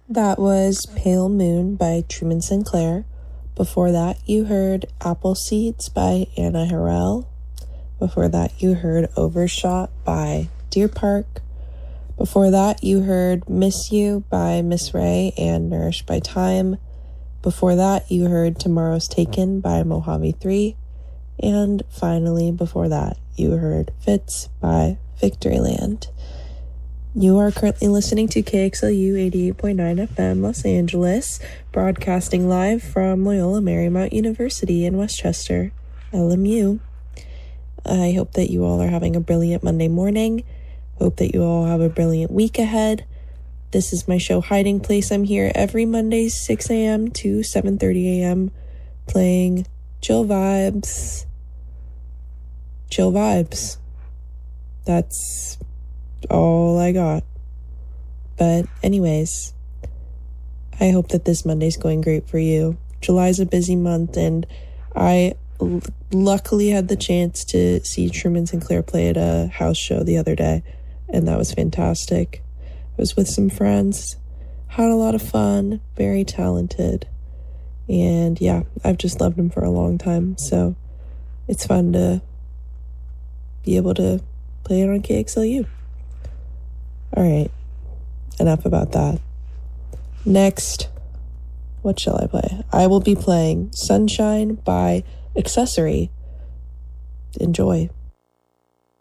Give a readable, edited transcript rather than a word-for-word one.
That was Pale Moon by Truman Sinclair. Before that, you heard Apple Seeds by Anna Harrell. Before that, you heard Overshot by Deer Park. Before that, you heard Miss You by Miss Ray and Nourished by Time. Before that, you heard Tomorrow's Taken by Mojave 3. And finally, before that, you heard Fitz by Victoryland. You are currently listening to KXLU 88.9 FM Los Angeles, broadcasting live from Loyola Marymount University in Westchester, LMU. I hope that you all are having a brilliant Monday morning. Hope that you all have a brilliant week ahead. This is my show Hiding Place. I'm here every Monday, 6 a.m. to 7:30 a.m. playing chill vibes. Chill vibes. That's all I got. But anyways, I hope that this Monday's going great for you. July's a busy month, and I luckily had the chance to see Truman Sinclair play at a house show the other day, and that was fantastic. I was with some friends, had a lot of fun, very talented, and yeah, I've just loved him for a long time, so it's fun to be able to play it on KXLU. Alright, enough about that. Next, what shall I play? I will be playing Sunshine by Accessory. Enjoy.